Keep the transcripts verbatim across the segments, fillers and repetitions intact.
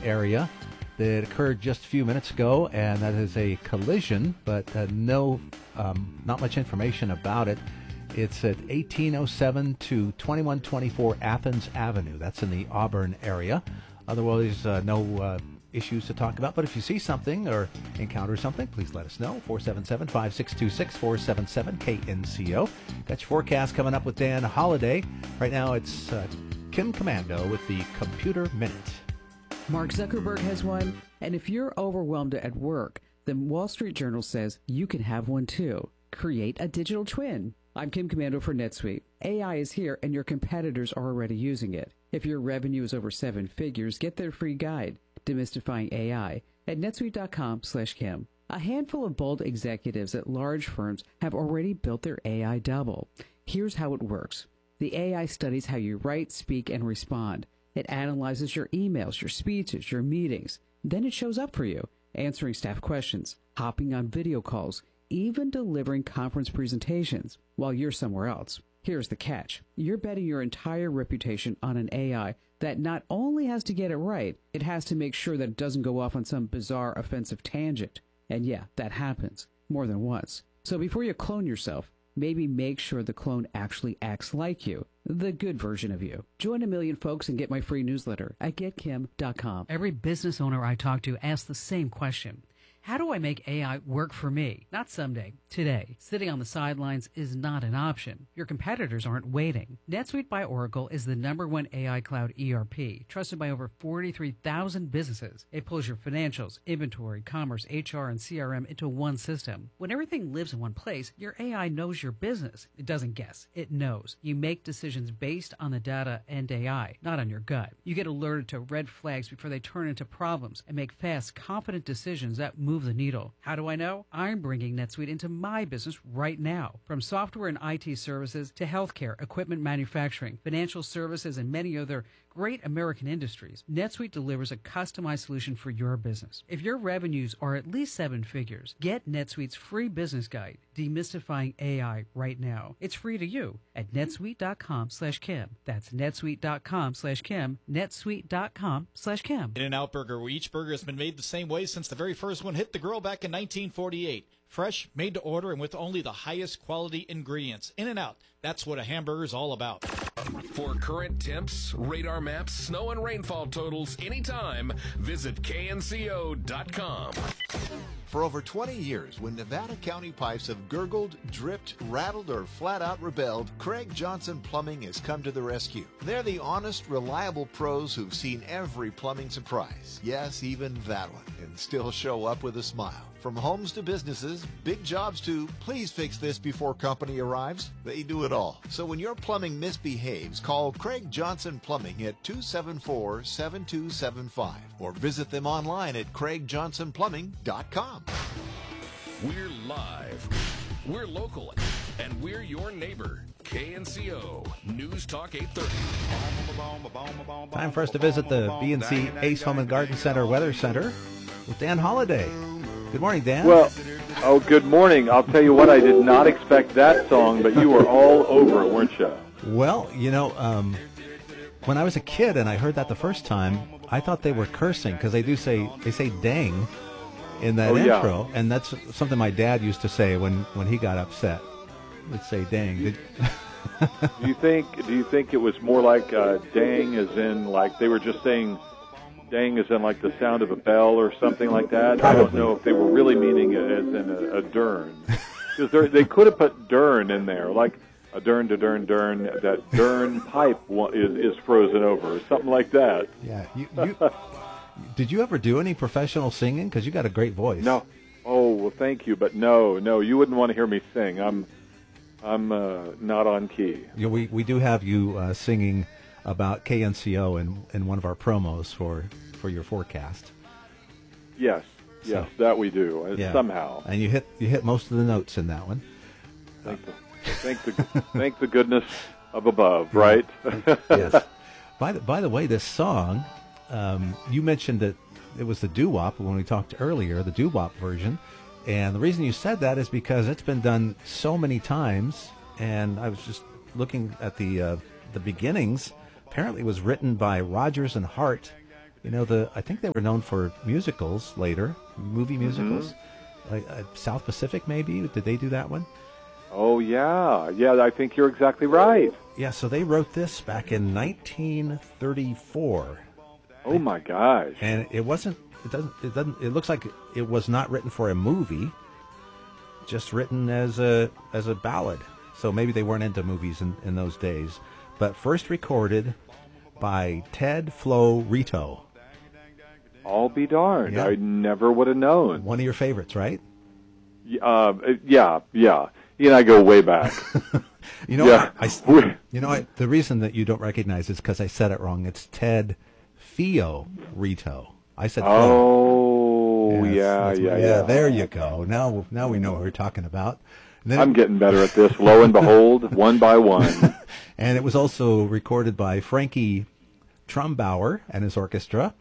area that occurred just a few minutes ago, and that is a collision, but uh, no, um, not much information about it. It's at eighteen oh seven to twenty-one twenty-four Athens Avenue. That's in the Auburn area. Otherwise, uh, no uh, issues to talk about. But if you see something or encounter something, please let us know. four seven seven, five six two six, four seven seven, K N C O. Got your forecast coming up with Dan Holliday. Right now, it's uh, Kim Komando with the Computer Minute. Mark Zuckerberg has one, and if you're overwhelmed at work, the Wall Street Journal says you can have one too. Create a digital twin. I'm Kim Komando for NetSuite. A I is here, and your competitors are already using it. If your revenue is over seven figures, get their free guide, Demystifying A I, at netsuite.com slash Kim. A handful of bold executives at large firms have already built their A I double. Here's how it works. The A I studies how you write, speak, and respond. It analyzes your emails, your speeches, your meetings. Then it shows up for you, answering staff questions, hopping on video calls, even delivering conference presentations while you're somewhere else. Here's the catch. You're betting your entire reputation on an A I that not only has to get it right, it has to make sure that it doesn't go off on some bizarre offensive tangent. And yeah, that happens more than once. So before you clone yourself, maybe make sure the clone actually acts like you, the good version of you. Join a million folks and get my free newsletter at get kim dot com. Every business owner I talk to asks the same question. How do I make A I work for me? Not someday, today. Sitting on the sidelines is not an option. Your competitors aren't waiting. NetSuite by Oracle is the number one A I cloud E R P, trusted by over forty-three thousand businesses. It pulls your financials, inventory, commerce, H R, and C R M into one system. When everything lives in one place, your A I knows your business. It doesn't guess. It knows. You make decisions based on the data and A I, not on your gut. You get alerted to red flags before they turn into problems and make fast, confident decisions that move Move the needle. How do I know? I'm bringing NetSuite into my business right now. From software and I T services to healthcare, equipment manufacturing, financial services, and many other great American industries, NetSuite delivers a customized solution for your business. If your revenues are at least seven figures, get NetSuite's free business guide, Demystifying A I, right now. It's free to you at netsuite.com slash Kim. That's netsuite.com slash Kim, netsuite.com slash Kim. In-N-Out Burger, where each burger has been made the same way since the very first one hit the grill back in nineteen forty-eight. Fresh, made to order, and with only the highest quality ingredients. In-N-Out, that's what a hamburger is all about. For current temps, radar maps, snow and rainfall totals anytime, visit K N C O dot com. For over twenty years, when Nevada County pipes have gurgled, dripped, rattled, or flat out rebelled, Craig Johnson Plumbing has come to the rescue. They're the honest, reliable pros who've seen every plumbing surprise. Yes, even that one. And still show up with a smile. From homes to businesses, big jobs to, please fix this before company arrives, they do it all. So when your plumbing misbehaves, call Craig Johnson Plumbing at two seven four, seven two seven five or visit them online at craig johnson plumbing dot com. We're live, we're local, and we're your neighbor. K N C O News Talk eight thirty. Time for us to visit the B and C Ace Home and Garden Center Weather Center with Dan Holliday. Good morning, Dan. Well, oh, good morning. I'll tell you what, I did not expect that song, but you were all over it, weren't you? Well, you know, um, when I was a kid and I heard that the first time, I thought they were cursing because they do say they say "dang" in that oh, intro, yeah. and that's something my dad used to say when, when he got upset. He'd say "dang." Did... do you think? Do you think it was more like uh, "dang" as in like they were just saying? Dang as in like the sound of a bell or something like that. Probably. I don't know if they were really meaning it as in a, a dern. Because they could have put dern in there, like a dern to dern dern, that dern pipe is, is frozen over, or something like that. Yeah. You, you, did you ever do any professional singing? Because you got a great voice. No. Oh, well, thank you. But no, no, you wouldn't want to hear me sing. I'm I'm uh, not on key. You know, we, we do have you uh, singing about K N C O in, in one of our promos for, for your forecast. Yes, yes, so, that we do, uh, yeah. somehow. And you hit you hit most of the notes in that one. Thank the, thank the, thank the goodness of above, right? Yes. By the, by the way, this song, um, you mentioned that it was the doo-wop when we talked earlier, the doo-wop version. And the reason you said that is because it's been done so many times. And I was just looking at the uh, the beginnings. Apparently it was written by Rodgers and Hart You know, the I think they were known for musicals later, movie musicals, Mm-hmm. like uh, South Pacific maybe. Did they do that one? Oh, yeah. Yeah, I think you're exactly right. Yeah, so they wrote this back in nineteen thirty-four. Oh, my gosh. And it wasn't, it doesn't, it doesn't, it looks like it was not written for a movie, just written as a, as a ballad. So maybe they weren't into movies in, in those days. But first recorded by Ted Flo Rito. I'll be darned. Yeah. I never would have known. One of your favorites, right? Uh, yeah, yeah. He and I go way back. You know, Yeah. I, I- you know, I, the reason that you don't recognize it is because I said it wrong. It's Ted Fio Rito. I said Flo. Oh, Yes, yeah, that's yeah, what- yeah. There you go. Now, now we know what we're talking about. And then I'm it- getting better at this. Lo and behold, one by one. And it was also recorded by Frankie Trumbauer and his orchestra,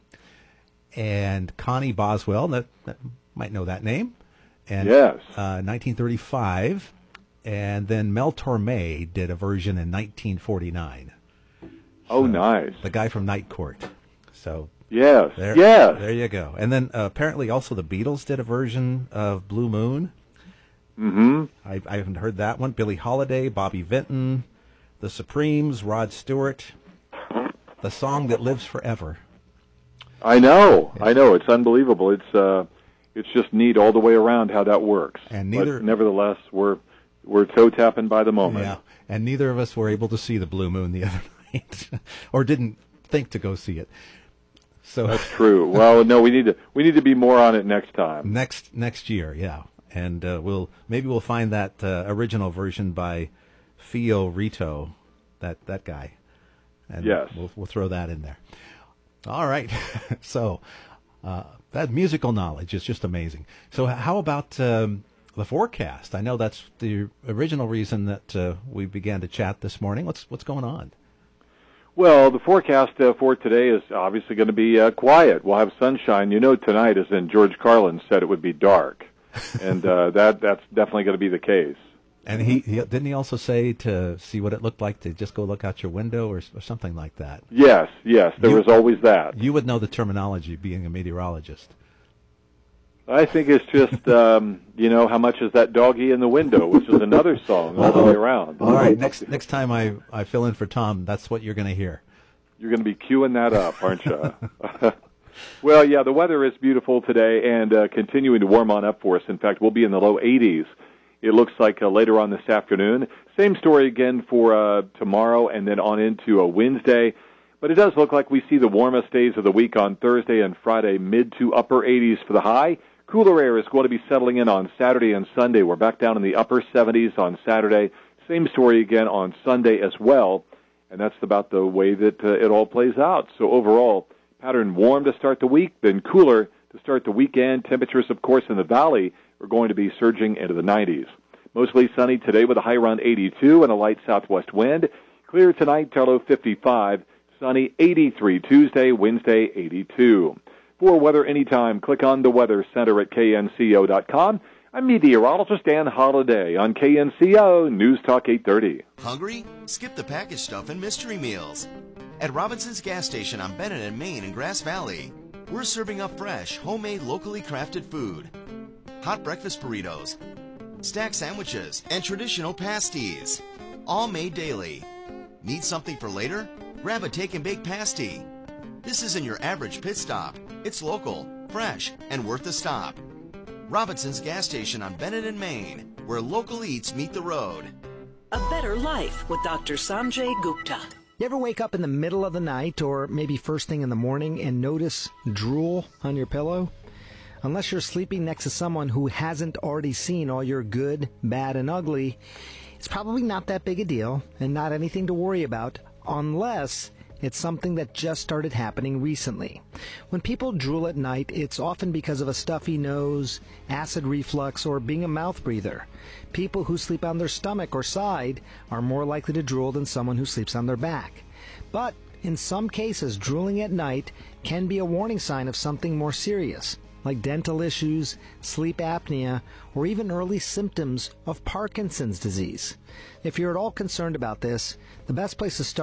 and Connie Boswell. That, that might know that name. And Yes. uh, nineteen thirty-five, and then Mel Torme did a version in nineteen forty-nine. Oh, nice. The guy from Night Court. So Yes, there, yes. there you go. And then uh, apparently also the Beatles did a version of Blue Moon. Mm-hmm. I, I haven't heard that one. Billie Holiday, Bobby Vinton, The Supremes, Rod Stewart. The song that lives forever. I know, I know. It's unbelievable. It's uh, it's just neat all the way around how that works. And neither- But nevertheless, we're we're toe tapping by the moment. Yeah, and neither of us were able to see the Blue Moon the other night, or didn't think to go see it. So That's true. Well, no, we need to we need to be more on it next time. next next year, yeah, and uh, we'll maybe we'll find that uh, original version by Fio Rito, that that guy, and Yes. we'll we'll throw that in there. All right, so uh, that musical knowledge is just amazing. So how about um, the forecast? I know that's the original reason that uh, we began to chat this morning. What's what's going on? Well, the forecast uh, for today is obviously going to be uh, quiet. We'll have sunshine. You know, tonight, as in George Carlin said, it would be dark, and uh, that that's definitely going to be the case. And he, he didn't he also say to see what it looked like to just go look out your window or, or something like that. Yes, yes, there You- was always that. You would know the terminology, being a meteorologist. I think it's just, um, you know, how much is that doggy in the window, which is another song all the way around. All right, next next time I, I fill in for Tom, that's what you're going to hear. You're going to be queuing that up, aren't you? Well, yeah, the weather is beautiful today and uh, continuing to warm on up for us. In fact, we'll be in the low eighties. It looks like uh, later on this afternoon. Same story again for uh, tomorrow and then on into a Wednesday. But it does look like we see the warmest days of the week on Thursday and Friday, mid to upper eighties for the high. Cooler air is going to be settling in on Saturday and Sunday. We're back down in the upper seventies on Saturday. Same story again on Sunday as well. And that's about the way that uh, it all plays out. So overall, pattern warm to start the week, then cooler to start the weekend. Temperatures, of course, in the valley are going to be surging into the nineties. Mostly sunny today with a high around eighty-two and a light southwest wind. Clear tonight, low fifty-five. Sunny eighty-three Tuesday, Wednesday eighty-two. For weather anytime, click on the Weather Center at K N C O dot com. I'm meteorologist Dan Holliday on K N C O News Talk eight thirty. Hungry? Skip the packaged stuff and mystery meals. At Robinson's Gas Station on Bennett and Main in Grass Valley, we're serving up fresh, homemade, locally crafted food. Hot breakfast burritos, stack sandwiches, and traditional pasties. All made daily. Need something for later? Grab a take and bake pasty. This isn't your average pit stop. It's local, fresh, and worth the stop. Robinson's Gas Station on Bennett and Main, where local eats meet the road. A Better Life with Doctor Sanjay Gupta. You ever wake up in the middle of the night or maybe first thing in the morning and notice drool on your pillow? Unless you're sleeping next to someone who hasn't already seen all your good, bad, and ugly, it's probably not that big a deal and not anything to worry about unless it's something that just started happening recently. When people drool at night, it's often because of a stuffy nose, acid reflux, or being a mouth breather. People who sleep on their stomach or side are more likely to drool than someone who sleeps on their back. But in some cases, drooling at night can be a warning sign of something more serious, like dental issues, sleep apnea, or even early symptoms of Parkinson's disease. If you're at all concerned about this, the best place to start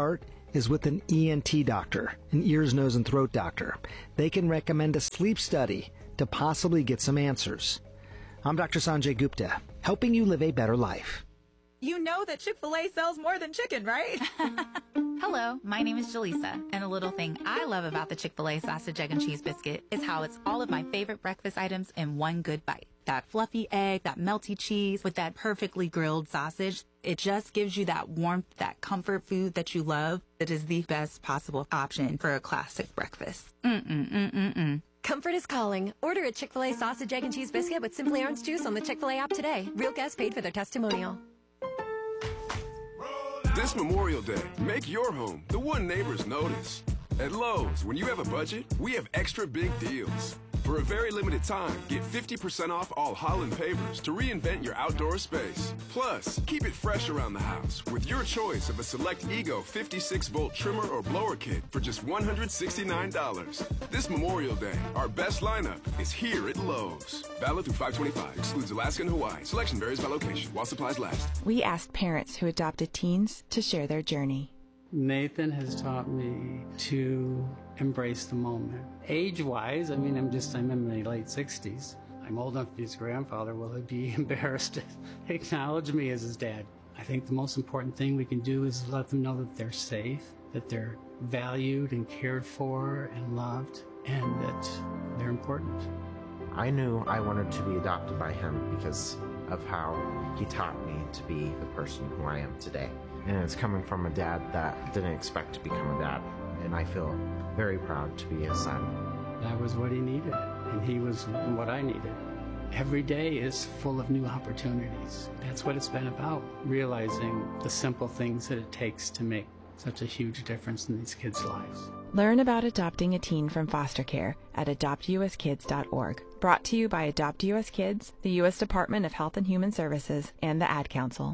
is with an E N T doctor, an ears, nose, and throat doctor. They can recommend a sleep study to possibly get some answers. I'm Doctor Sanjay Gupta, helping you live a better life. You know that Chick-fil-A sells more than chicken, right? Hello, my name is Jaleesa, and a little thing I love about the Chick-fil-A sausage, egg, and cheese biscuit is how it's all of my favorite breakfast items in one good bite. That fluffy egg, that melty cheese with that perfectly grilled sausage. It just gives you that warmth, that comfort food that you love. It is the best possible option for a classic breakfast. Mm-mm-mm-mm-mm. Comfort is calling. Order a Chick-fil-A sausage, egg, and cheese biscuit with Simply Orange Juice on the Chick-fil-A app today. Real guests paid for their testimonial. This Memorial Day, make your home the one neighbors notice. At Lowe's, when you have a budget, we have extra big deals. For a very limited time, get fifty percent off all Holland pavers to reinvent your outdoor space. Plus, keep it fresh around the house with your choice of a select Ego fifty-six volt trimmer or blower kit for just one hundred sixty-nine dollars. This Memorial Day, our best lineup is here at Lowe's. Valid through five twenty-five. Excludes Alaska and Hawaii. Selection varies by location while supplies last. We asked parents who adopted teens to share their journey. Nathan has taught me to embrace the moment. Age-wise, I mean, I'm just, I'm in my late sixties. I'm old enough to be his grandfather. Will he be embarrassed to acknowledge me as his dad? I think the most important thing we can do is let them know that they're safe, that they're valued and cared for and loved, and that they're important. I knew I wanted to be adopted by him because of how he taught me to be the person who I am today. And it's coming from a dad that didn't expect to become a dad. And I feel very proud to be his son. That was what he needed, and he was what I needed. Every day is full of new opportunities. That's what it's been about, realizing the simple things that it takes to make such a huge difference in these kids' lives. Learn about adopting a teen from foster care at adopt u s kids dot org. Brought to you by Adopt U S Kids, the U S Department of Health and Human Services, and the Ad Council.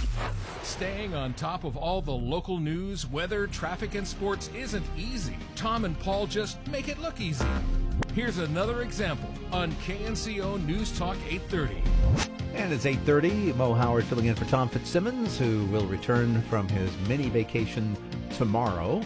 Staying on top of all the local news, weather, traffic, and sports isn't easy. Tom and Paul just make it look easy. Here's another example on K N C O News Talk eight thirty. And it's eight thirty. Mo Howard filling in for Tom Fitzsimmons, who will return from his mini vacation tomorrow.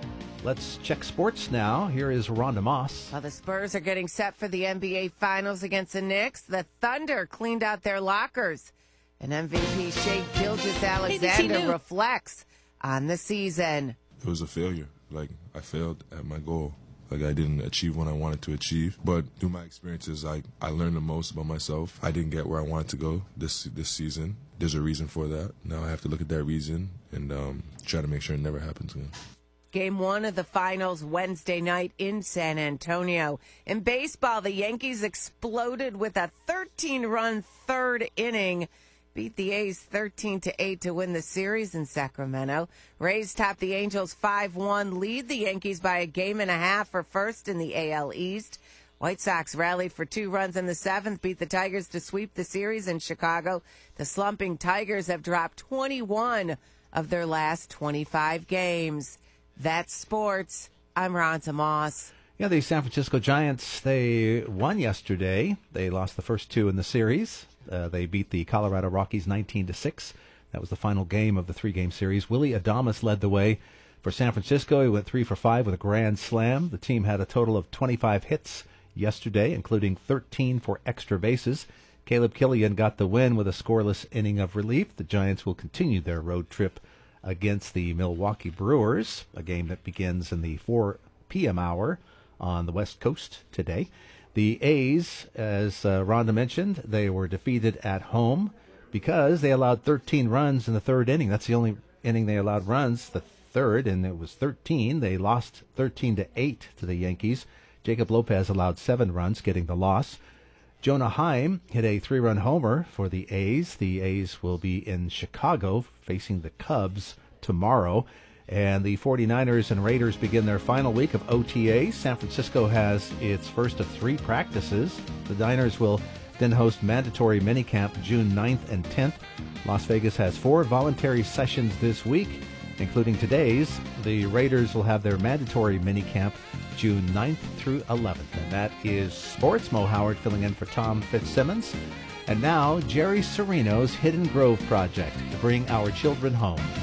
Let's check sports now. Here is Rhonda Moss. While the Spurs are getting set for the N B A Finals against the Knicks, the Thunder cleaned out their lockers. And M V P Shai Gilgeous-Alexander reflects on the season. It was a failure. Like, I failed at my goal. Like, I didn't achieve what I wanted to achieve. But through my experiences, I, I learned the most about myself. I didn't get where I wanted to go this this season. There's a reason for that. Now I have to look at that reason and um, try to make sure it never happens again. Game one of the finals Wednesday night in San Antonio. In baseball, the Yankees exploded with a thirteen-run third inning. Beat the A's thirteen to eight to win the series in Sacramento. Rays topped the Angels five one, lead the Yankees by a game and a half for first in the A L East. White Sox rallied for two runs in the seventh, beat the Tigers to sweep the series in Chicago. The slumping Tigers have dropped twenty-one of their last twenty-five games. That's sports. I'm Rhonda Moss. Yeah, the San Francisco Giants, they won yesterday. They lost the first two in the series. Uh, they beat the Colorado Rockies nineteen to six. That was the final game of the three-game series. Willie Adames led the way for San Francisco. He went three for five with a grand slam. The team had a total of twenty-five hits yesterday, including thirteen for extra bases. Caleb Killian got the win with a scoreless inning of relief. The Giants will continue their road trip against the Milwaukee Brewers, a game that begins in the four p.m. hour on the West Coast today. The A's, as uh, Rhonda mentioned, they were defeated at home because they allowed thirteen runs in the third inning. That's the only inning they allowed runs, the third, and it was thirteen. They lost thirteen to eight to the Yankees. Jacob Lopez allowed seven runs, getting the loss. Jonah Heim hit a three-run homer for the A's. The A's will be in Chicago facing the Cubs tomorrow. And the 49ers and Raiders begin their final week of O T A. San Francisco has its first of three practices. The Niners will then host mandatory minicamp June ninth and tenth. Las Vegas has four voluntary sessions this week, including today's. The Raiders will have their mandatory minicamp June ninth through eleventh. And that is sports. Mo Howard filling in for Tom Fitzsimmons. And now, Jerry Serino's Hidden Grove Project to bring our children home.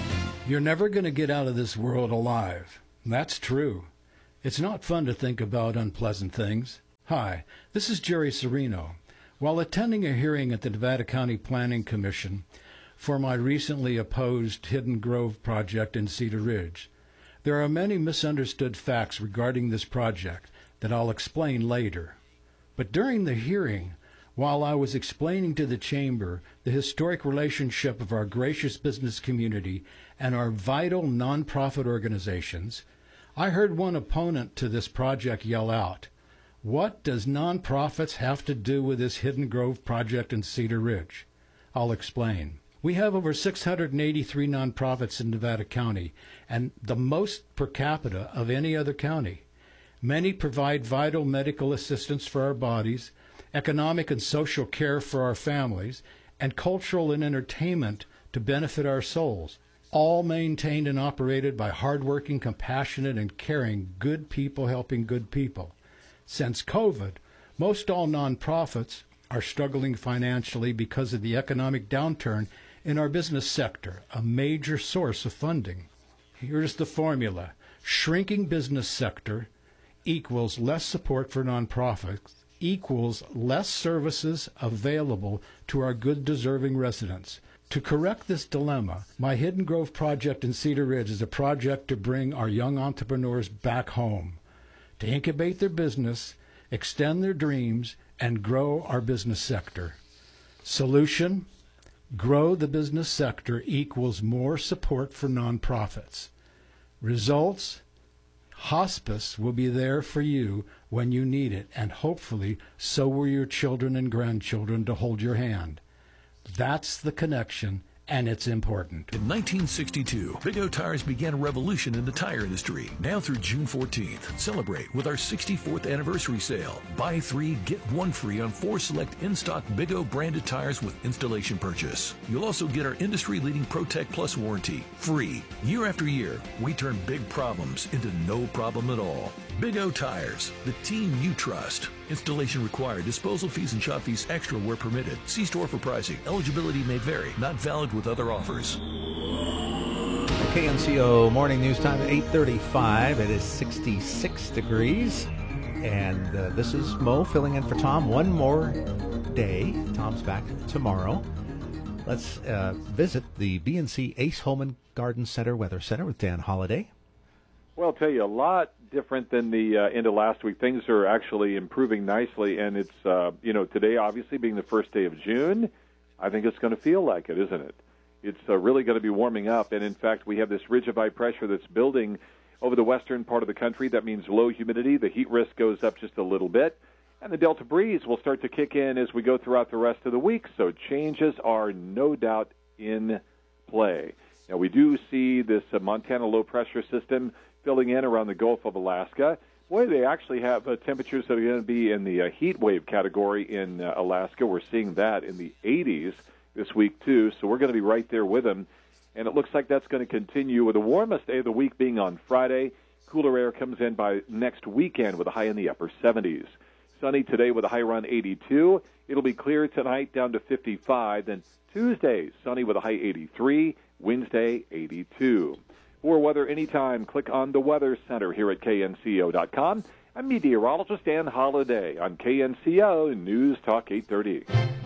You're never going to get out of this world alive. That's true. It's not fun to think about unpleasant things. Hi, this is Jerry Serino. While attending a hearing at the Nevada County Planning Commission for my recently opposed Hidden Grove project in Cedar Ridge, there are many misunderstood facts regarding this project that I'll explain later. But during the hearing, while I was explaining to the Chamber the historic relationship of our gracious business community and our vital nonprofit organizations, I heard one opponent to this project yell out, "What does nonprofits have to do with this Hidden Grove project in Cedar Ridge?" I'll explain. We have over six hundred eighty-three nonprofits in Nevada County, and the most per capita of any other county. Many provide vital medical assistance for our bodies, economic and social care for our families, and cultural and entertainment to benefit our souls, all maintained and operated by hardworking, compassionate, and caring good people helping good people. Since COVID, most all nonprofits are struggling financially because of the economic downturn in our business sector, a major source of funding. Here's the formula. Shrinking business sector equals less support for nonprofits, equals less services available to our good deserving residents. To correct this dilemma, my Hidden Grove project in Cedar Ridge is a project to bring our young entrepreneurs back home, to incubate their business, extend their dreams, and grow our business sector. Solution: grow the business sector equals more support for nonprofits. Results: hospice will be there for you when you need it, and hopefully so will your children and grandchildren to hold your hand. That's the connection, and it's important. In nineteen sixty-two, Big O Tires began a revolution in the tire industry. Now through June fourteenth, celebrate with our sixty-fourth anniversary sale. Buy three, get one free on four select in-stock Big O branded tires with installation purchase. You'll also get our industry-leading Protect Plus warranty, free. Year after year, we turn big problems into no problem at all. Big O Tires, the team you trust. Installation required. Disposal fees and shop fees extra where permitted. See store for pricing. Eligibility may vary. Not valid with other offers. K N C O Morning News Time at eight thirty-five. It is sixty-six degrees. And uh, this is Mo filling in for Tom. One more day. Tom's back tomorrow. Let's uh, visit the B and C Ace Home and Garden Center Weather Center with Dan Holliday. Well, I'll tell you, a lot different than the uh, end of last week. Things are actually improving nicely, and it's, uh, you know, today obviously being the first day of June, I think it's going to feel like it, isn't it? It's uh, really going to be warming up, and in fact, we have this ridge of high pressure that's building over the western part of the country. That means low humidity. The heat risk goes up just a little bit, and the Delta breeze will start to kick in as we go throughout the rest of the week, so changes are no doubt in play. Now, we do see this uh, Montana low-pressure system filling in around the Gulf of Alaska. Boy, they actually have uh, temperatures that are going to be in the uh, heat wave category in uh, Alaska. We're seeing that in the eighties this week, too, so we're going to be right there with them. And it looks like that's going to continue with the warmest day of the week being on Friday. Cooler air comes in by next weekend with a high in the upper seventies. Sunny today with a high around eighty-two. It'll be clear tonight down to fifty-five. Then Tuesday, sunny with a high eighty-three. Wednesday, eighty-two. For weather anytime, click on the Weather Center here at K N C O dot com. I'm meteorologist Dan Holliday on K N C O News Talk eight thirty.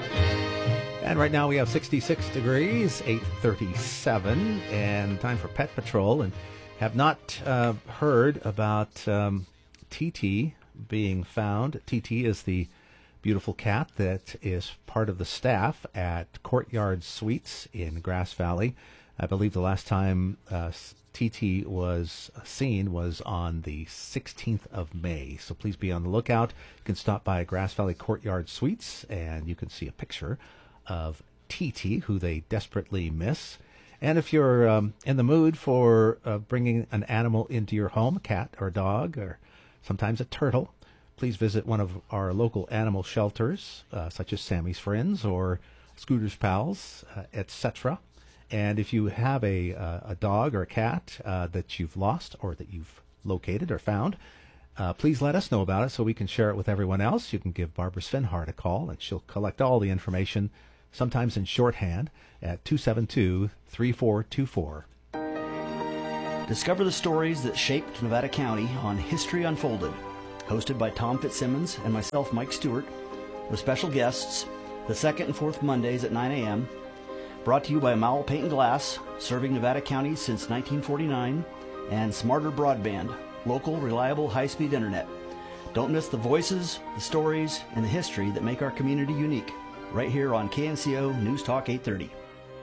And right now we have sixty-six degrees, eight thirty-seven, and time for Pet Patrol. And have not uh, heard about um, T T being found. T T is the beautiful cat that is part of the staff at Courtyard Suites in Grass Valley. I believe the last time uh, T T was seen was on the sixteenth of May. So please be on the lookout. You can stop by Grass Valley Courtyard Suites and you can see a picture of T T, who they desperately miss. And if you're um, in the mood for uh, bringing an animal into your home, a cat or a dog or sometimes a turtle, please visit one of our local animal shelters, uh, such as Sammy's Friends or Scooter's Pals, uh, et cetera. And if you have a uh, a dog or a cat uh, that you've lost or that you've located or found, uh, please let us know about it so we can share it with everyone else. You can give Barbara Svenhart a call, and she'll collect all the information, sometimes in shorthand, at two seven two, three four two four. Discover the stories that shaped Nevada County on History Unfolded, hosted by Tom Fitzsimmons and myself, Mike Stewart, with special guests the second and fourth Mondays at nine a.m., brought to you by Mowell Paint and Glass, serving Nevada County since nineteen forty-nine, and Smarter Broadband, local, reliable, high-speed internet. Don't miss the voices, the stories, and the history that make our community unique, right here on K N C O News Talk eight thirty.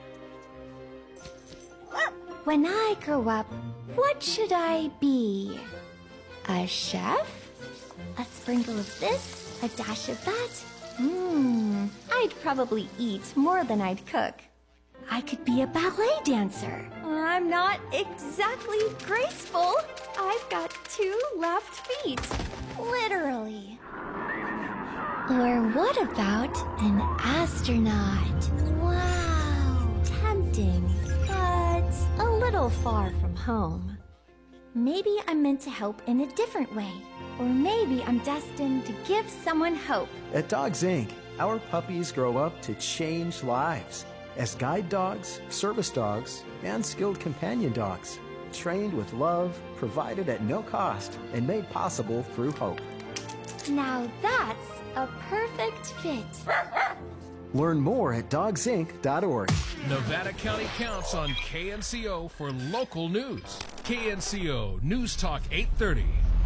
When I grow up, what should I be? A chef? A sprinkle of this, a dash of that? Hmm, I'd probably eat more than I'd cook. I could be a ballet dancer. I'm not exactly graceful. I've got two left feet. Literally. Or what about an astronaut? Wow, tempting, but a little far from home. Maybe I'm meant to help in a different way. Or maybe I'm destined to give someone hope. At Dogs Incorporated, our puppies grow up to change lives as guide dogs, service dogs, and skilled companion dogs, trained with love, provided at no cost, and made possible through hope. Now that's a perfect fit. Learn more at dogs inc dot org. Nevada County counts on K N C O for local news. K N C O News Talk eight thirty.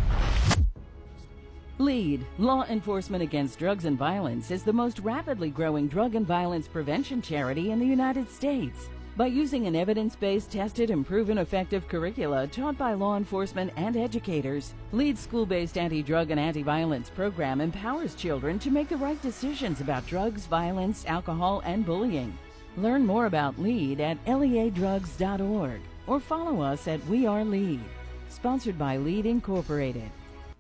LEAD, Law Enforcement Against Drugs and Violence, is the most rapidly growing drug and violence prevention charity in the United States. By using an evidence-based, tested, and proven effective curricula taught by law enforcement and educators, LEAD's school-based anti-drug and anti-violence program empowers children to make the right decisions about drugs, violence, alcohol, and bullying. Learn more about LEAD at L E A drugs dot org or follow us at We Are LEAD. Sponsored by LEAD Incorporated.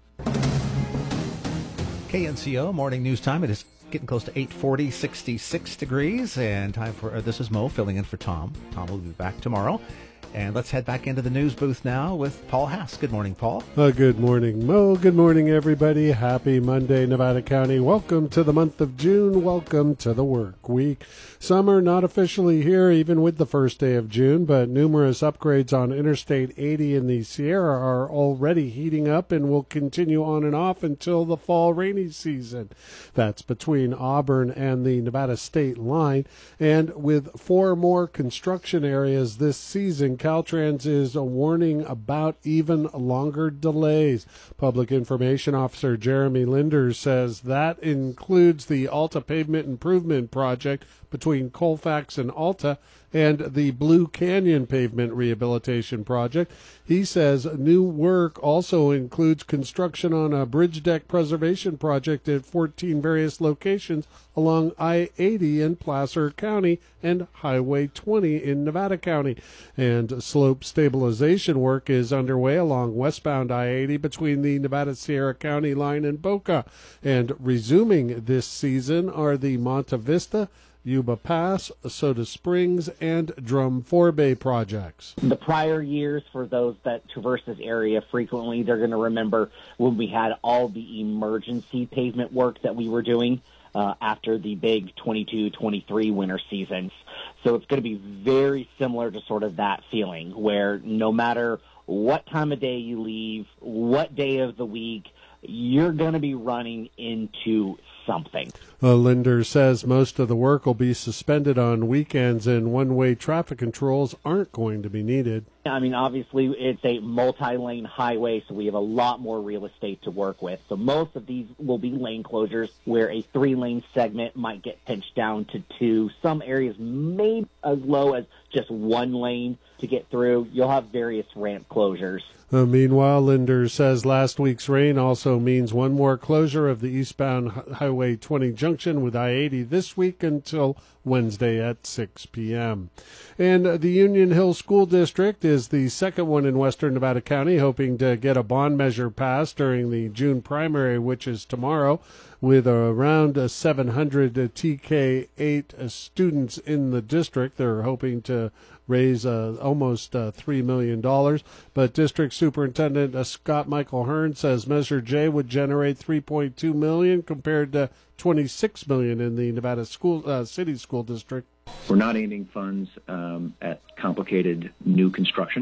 K N C O Morning News Time. It is getting close to eight forty, sixty-six degrees, and time for, uh, this is Mo filling in for Tom. Tom will be back tomorrow. And let's head back into the news booth now with Paul Hass. Good morning, Paul. Uh, good morning, Mo. Good morning, everybody. Happy Monday, Nevada County. Welcome to the month of June. Welcome to the work week. Summer not officially here, even with the first day of June, but numerous upgrades on Interstate eighty in the Sierra are already heating up and will continue on and off until the fall rainy season. That's between Auburn and the Nevada state line. And with four more construction areas this season, Caltrans is warning about even longer delays. Public Information Officer Jeremy Linder says that includes the Alta Pavement Improvement Project between Colfax and Alta and the Blue Canyon Pavement Rehabilitation Project. He says new work also includes construction on a bridge deck preservation project at fourteen various locations along I eighty in Placer County and Highway twenty in Nevada County. And slope stabilization work is underway along westbound I eighty between the Nevada Sierra County line and Boca. And resuming this season are the Monta Vista, Yuba Pass, Soda Springs, and Drum Four Bay projects. The prior years, for those that traverse this area frequently, they're going to remember when we had all the emergency pavement work that we were doing uh, after the big twenty-two twenty-three winter seasons. So it's going to be very similar to sort of that feeling where no matter what time of day you leave, what day of the week, you're going to be running into something. Uh, Linder says most of the work will be suspended on weekends and one-way traffic controls aren't going to be needed. I mean, obviously, it's a multi-lane highway, so we have a lot more real estate to work with. So most of these will be lane closures where a three-lane segment might get pinched down to two. Some areas may as low as just one lane to get through. You'll have various ramp closures. Uh, meanwhile, Linder says last week's rain also means one more closure of the eastbound Highway twenty junction with I eighty this week until Wednesday at six p.m. And the Union Hill School District is the second one in western Nevada County, hoping to get a bond measure passed during the June primary, which is tomorrow. With around seven hundred T K eight students in the district, they're hoping to raise uh, almost uh, three million dollars. But District Superintendent uh, Scott Michael Hearn says Measure J would generate three point two million dollars compared to twenty-six million dollars in the Nevada school uh, City School District. We're not aiming funds um, at complicated new construction.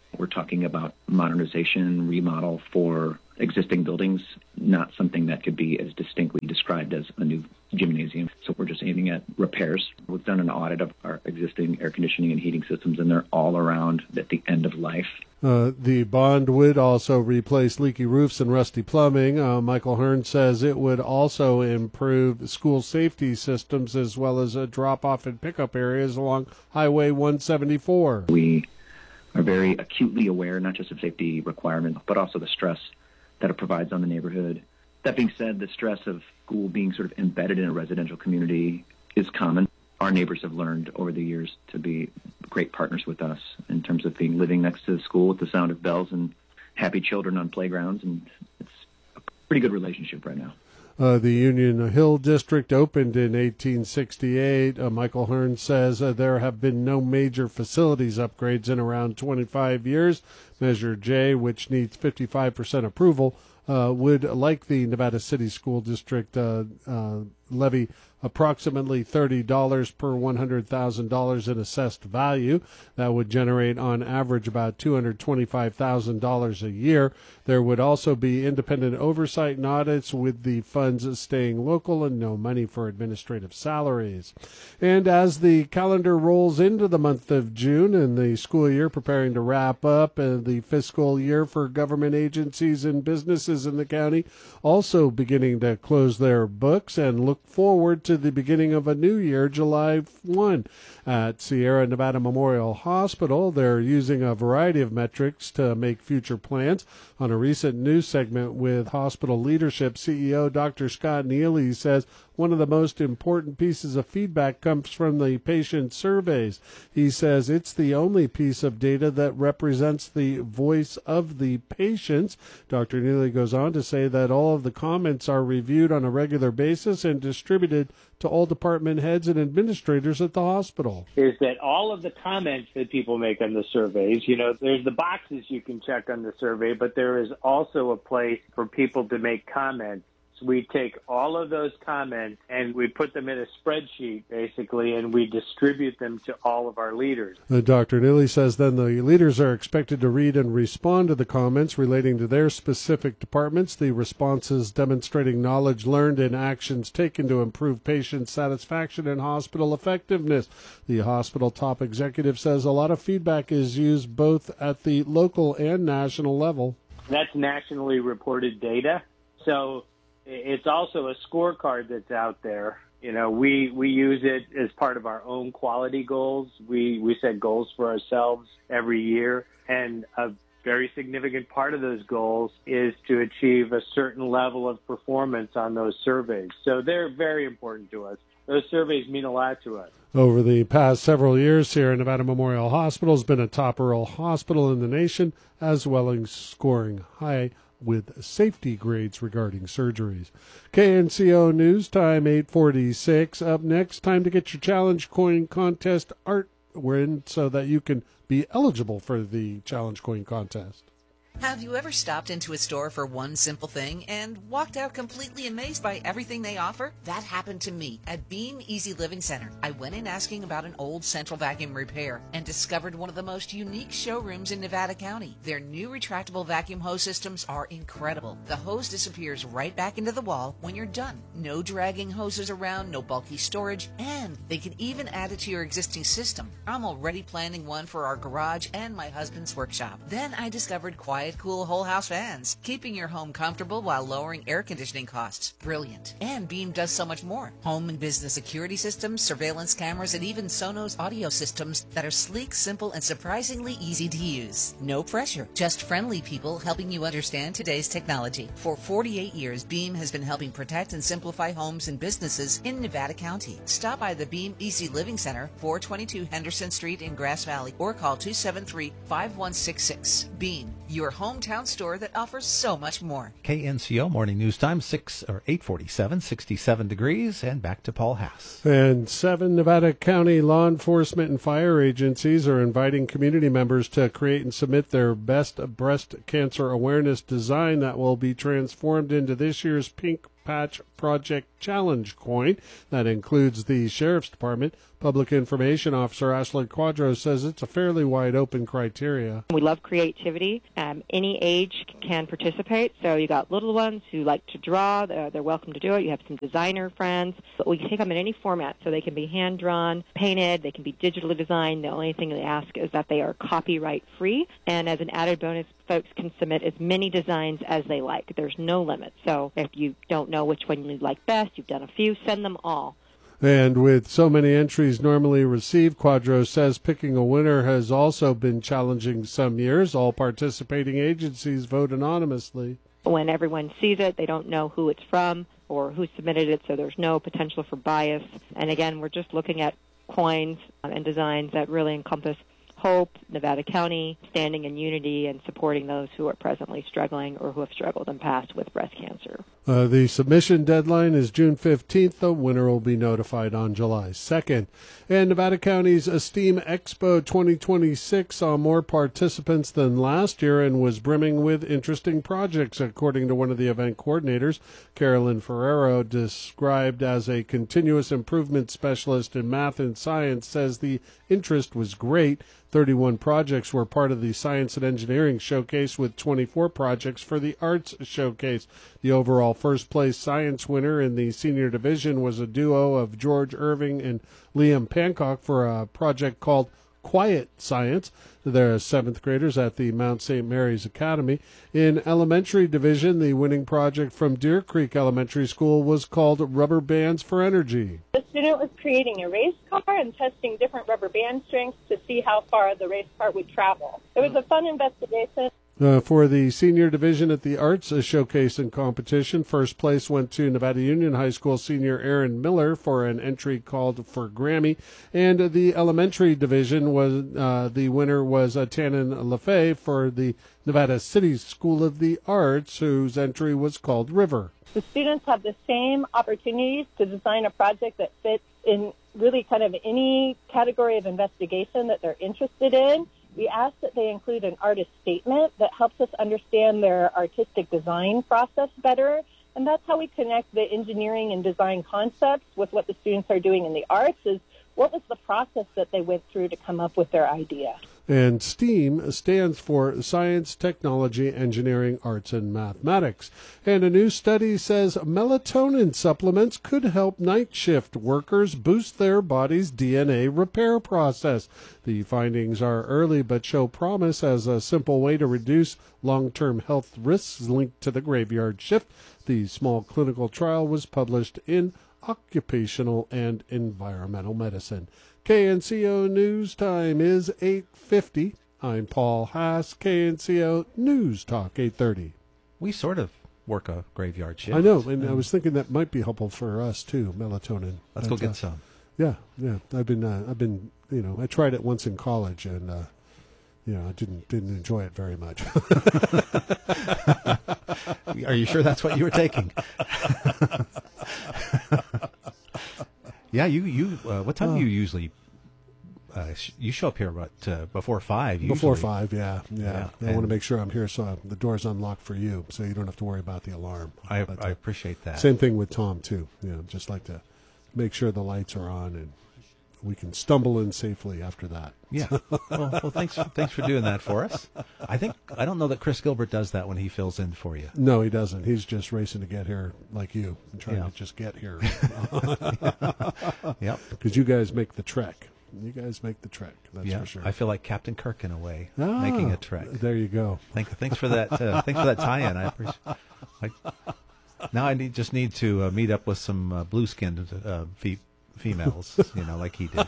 We're talking about modernization, remodel for existing buildings, not something that could be as distinctly described as a new gymnasium. So we're just aiming at repairs. We've done an audit of our existing air conditioning and heating systems, and they're all around at the end of life. Uh, the bond would also replace leaky roofs and rusty plumbing. Uh, Michael Hearn says it would also improve school safety systems as well as a drop-off and pickup areas along Highway one seventy-four. We are very acutely aware not just of safety requirements, but also the stress that it provides on the neighborhood. That being said, the stress of school being sort of embedded in a residential community is common. Our neighbors have learned over the years to be great partners with us in terms of being living next to the school with the sound of bells and happy children on playgrounds, and it's a pretty good relationship right now. Uh, the Union Hill District opened in eighteen sixty-eight. Uh, Michael Hearn says uh, there have been no major facilities upgrades in around twenty-five years. Measure J, which needs fifty-five percent approval, uh, would, like the Nevada City School District, uh, uh, levy approximately thirty dollars per one hundred thousand dollars in assessed value. That would generate on average about two hundred twenty-five thousand dollars a year. There would also be independent oversight and audits, with the funds staying local and no money for administrative salaries. And as the calendar rolls into the month of June and the school year preparing to wrap up, and the fiscal year for government agencies and businesses in the county also beginning to close their books and look forward to the beginning of a new year, July first. At Sierra Nevada Memorial Hospital, they're using a variety of metrics to make future plans. On a recent news segment with hospital leadership, C E O Doctor Scott Neely says one of the most important pieces of feedback comes from the patient surveys. He says it's the only piece of data that represents the voice of the patients. Doctor Neely goes on to say that all of the comments are reviewed on a regular basis and distributed to all department heads and administrators at the hospital. Is that all of the comments that people make on the surveys, you know, there's the boxes you can check on the survey, but there is also a place for people to make comments. So we take all of those comments and we put them in a spreadsheet, basically, and we distribute them to all of our leaders. Uh, Doctor Neely says then the leaders are expected to read and respond to the comments relating to their specific departments, the responses demonstrating knowledge learned and actions taken to improve patient satisfaction and hospital effectiveness. The hospital top executive says a lot of feedback is used both at the local and national level. That's nationally reported data. So it's also a scorecard that's out there. You know, we, we use it as part of our own quality goals. We, we set goals for ourselves every year, and a very significant part of those goals is to achieve a certain level of performance on those surveys. So they're very important to us. Those surveys mean a lot to us. Over the past several years, Sierra Nevada Memorial Hospital has been a top rural hospital in the nation, as well as scoring high with safety grades regarding surgeries. K N C O News Time, eight forty-six. Up next, time to get your Challenge Coin Contest art win so that you can be eligible for the Challenge Coin Contest. Have you ever stopped into a store for one simple thing and walked out completely amazed by everything they offer? That happened to me at Beam Easy Living Center. I went in asking about an old central vacuum repair and discovered one of the most unique showrooms in Nevada County. Their new retractable vacuum hose systems are incredible. The hose disappears right back into the wall when you're done. No dragging hoses around, no bulky storage, and they can even add it to your existing system. I'm already planning one for our garage and my husband's workshop. Then I discovered Quiet Cool whole house fans, keeping your home comfortable while lowering air conditioning costs. Brilliant. And Beam does so much more. Home and business security systems, surveillance cameras, and even Sonos audio systems that are sleek, simple, and surprisingly easy to use. No pressure, just friendly people helping you understand today's technology. For forty-eight years, Beam has been helping protect and simplify homes and businesses in Nevada County. Stop by the Beam Easy Living Center, four twenty-two Henderson Street in Grass Valley, or call two seven three, five one six six. Beam, your hometown store that offers so much more. K N C O Morning News Time, six or eight forty-seven, sixty-seven degrees, and back to Paul Haas. And seven Nevada County law enforcement and fire agencies are inviting community members to create and submit their best breast cancer awareness design that will be transformed into this year's Pink Patch Project Challenge coin. That includes the Sheriff's Department. Public Information Officer Ashley Quadros says it's a fairly wide open criteria. We love creativity. Um, any age can participate. So you got little ones who like to draw. They're, they're welcome to do it. You have some designer friends. But we take them in any format. So they can be hand-drawn, painted. They can be digitally designed. The only thing they ask is that they are copyright-free. And as an added bonus, folks can submit as many designs as they like. There's no limit. So if you don't know which one you like best, you've done a few, send them all. And with so many entries normally received, Quadros says picking a winner has also been challenging some years. All participating agencies vote anonymously. When everyone sees it, they don't know who it's from or who submitted it, so there's no potential for bias. And again, we're just looking at coins and designs that really encompass hope, Nevada County, standing in unity, and supporting those who are presently struggling or who have struggled in the past with breast cancer. Uh, the submission deadline is June fifteenth. The winner will be notified on July second. And Nevada County's Esteem Expo twenty twenty-six saw more participants than last year and was brimming with interesting projects, according to one of the event coordinators. Carolyn Ferrero, described as a continuous improvement specialist in math and science, says the interest was great. thirty-one projects were part of the Science and Engineering Showcase, with twenty-four projects for the Arts Showcase. The overall first-place science winner in the senior division was a duo of George Irving and Liam Pancock for a project called Quiet Science. They're seventh graders at the Mount Saint Mary's Academy. In elementary division, the winning project from Deer Creek Elementary School was called Rubber Bands for Energy. The student was creating a race car and testing different rubber band strengths to see how far the race car would travel. It was a fun investigation. Uh, for the senior division at the Arts Showcase and Competition, first place went to Nevada Union High School senior Aaron Miller for an entry called For Grammy. And the elementary division, was uh, the winner was uh, Tannen LaFay for the Nevada City School of the Arts, whose entry was called River. The students have the same opportunities to design a project that fits in really kind of any category of investigation that they're interested in. We ask that they include an artist statement that helps us understand their artistic design process better. And that's how we connect the engineering and design concepts with what the students are doing in the arts, is what was the process that they went through to come up with their idea. And STEAM stands for Science, Technology, Engineering, Arts, and Mathematics. And a new study says melatonin supplements could help night shift workers boost their body's D N A repair process. The findings are early but show promise as a simple way to reduce long-term health risks linked to the graveyard shift. The small clinical trial was published in Occupational and Environmental Medicine. K N C O News Time is eight fifty. I'm Paul Haas, K N C O News Talk eight thirty. We sort of work a graveyard shift. I know, and I was thinking that might be helpful for us too, melatonin. Let's but, go get uh, some. Yeah, yeah. I've been, uh, I've been, you know, I tried it once in college, and uh, you know, I didn't didn't enjoy it very much. Are you sure that's what you were taking? Yeah, you you. Uh, what time Oh. do you usually? Uh, sh- you show up here about uh, before five. Usually. Before five, yeah, yeah. Yeah, I want and- to make sure I'm here so I, the door's unlocked for you, so you don't have to worry about the alarm. I But, I uh, appreciate that. Same thing with Tom too. You know, just like to make sure the lights are on and we can stumble in safely after that. Yeah. Well, well, thanks thanks for doing that for us. I think I don't know that Chris Gilbert does that when he fills in for you. No, he doesn't. He's just racing to get here like you and trying Yeah. to just get here. Yep. Because you guys make the trek. You guys make the trek. That's yeah, for sure. I feel like Captain Kirk in a way, Ah, making a trek. There you go. Thank, thanks for that. Uh, thanks for that tie-in. I appreciate. I, now I need just need to uh, meet up with some uh, blue-skinned uh, fe- females, you know, like he did.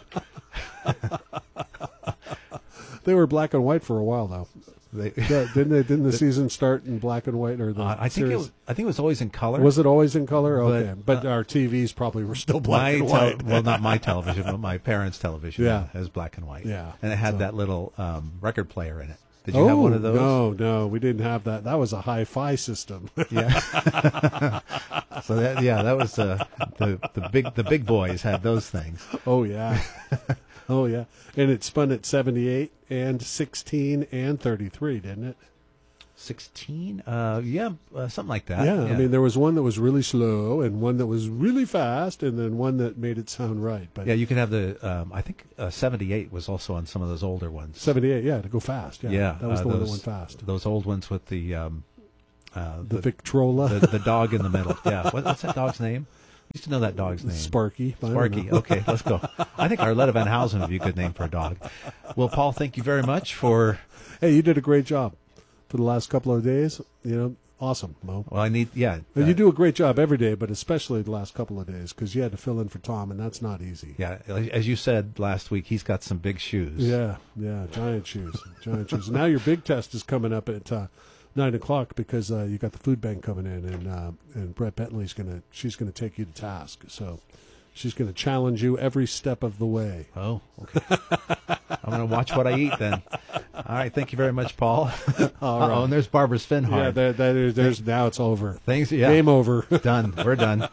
They were black and white for a while, though. They, Yeah, didn't they? Didn't the season start in black and white, or the Uh, I think it series? was. I think it was always in color. Was it always in color? But, Okay, but, uh, our T Vs probably were still black my and tel- white. well, not my television, but my parents' television. Yeah. It was black and white. Yeah, and it had so- that little um, record player in it. Did you oh, have one of those? No, no, we didn't have that. That was a hi-fi system. Yeah. So that, yeah, that was uh, the the big the big boys had those things. Oh yeah, oh yeah, and it spun at seventy-eight and sixteen and thirty-three, didn't it? sixteen? Uh, yeah, uh, something like that. Yeah, I mean, there was one that was really slow and one that was really fast and then one that made it sound right. But yeah, you can have the, um, I think uh, seventy-eight was also on some of those older ones. seventy-eight, yeah, to go fast. Yeah, yeah that was uh, the one those, that went fast. Those old ones with the... Um, uh, the, the Victrola. The, the dog in the middle. Yeah, what, what's that dog's name? I used to know that dog's name. Sparky. Sparky. Okay, let's go. I think Arletta Van Housen would be a good name for a dog. Well, Paul, thank you very much for... Hey, you did a great job for the last couple of days. You know, awesome, Mo. Well, I need, yeah. And uh, you do a great job every day, but especially the last couple of days because you had to fill in for Tom, and that's not easy. Yeah, as you said last week, he's got some big shoes. Yeah, yeah, giant shoes, giant shoes. Now your big test is coming up at uh, nine o'clock because uh, you got the food bank coming in, and uh, and Brett Bentley's gonna she's gonna take you to task. So she's gonna challenge you every step of the way. Oh, okay. I'm gonna watch what I eat then. All right, thank you very much, Paul. All right. Oh, and there's Barbara Svinhard. Yeah, there, there, there's now it's over. Things, yeah, game over. Done. We're done.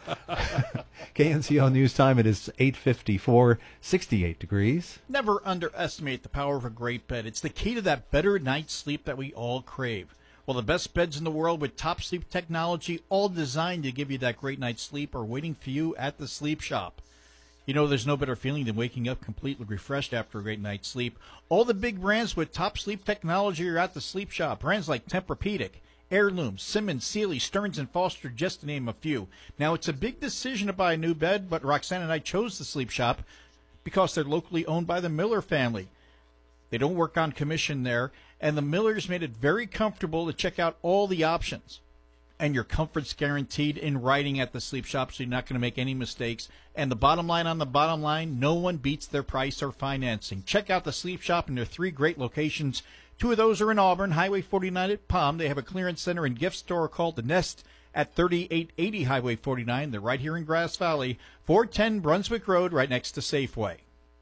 K N C O News Time. It is eight fifty-four, sixty-eight degrees. Never underestimate the power of a great bed. It's the key to that better night's sleep that we all crave. Well, the best beds in the world with top sleep technology, all designed to give you that great night's sleep, are waiting for you at the Sleep Shop. You know, there's no better feeling than waking up completely refreshed after a great night's sleep. All the big brands with top sleep technology are at the Sleep Shop. Brands like Tempur-Pedic, Heirloom, Simmons, Sealy, Stearns and Foster, just to name a few. Now, it's a big decision to buy a new bed, but Roxanne and I chose the Sleep Shop because they're locally owned by the Miller family. They don't work on commission there, and the Millers made it very comfortable to check out all the options. And your comfort's guaranteed in writing at the Sleep Shop, so you're not going to make any mistakes. And the bottom line on the bottom line, no one beats their price or financing. Check out the Sleep Shop in their three great locations. Two of those are in Auburn, Highway forty-nine at Palm. They have a clearance center and gift store called The Nest at thirty-eight eighty Highway forty-nine. They're right here in Grass Valley, four ten Brunswick Road, right next to Safeway.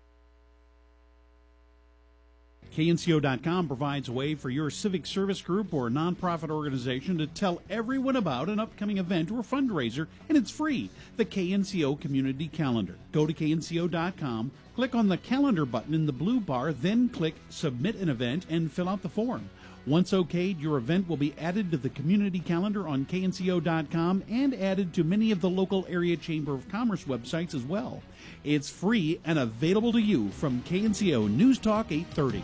K N C O dot com provides a way for your civic service group or nonprofit organization to tell everyone about an upcoming event or fundraiser, and it's free. The K N C O Community Calendar. Go to K N C O dot com, click on the calendar button in the blue bar, then click Submit an Event and fill out the form. Once okayed, your event will be added to the community calendar on K N C O dot com and added to many of the local area Chamber of Commerce websites as well. It's free and available to you from K N C O News Talk eight thirty.